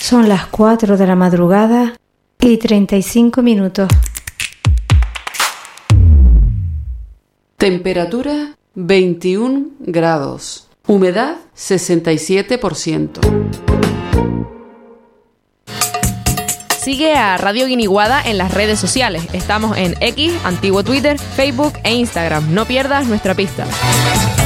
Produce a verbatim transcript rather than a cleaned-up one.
Son las cuatro de la madrugada y treinta y cinco minutos. Temperatura veintiún grados. Humedad sesenta y siete por ciento. Sigue a Radio Guiniguada en las redes sociales. Estamos en X, antiguo Twitter, Facebook e Instagram. No pierdas nuestra pista.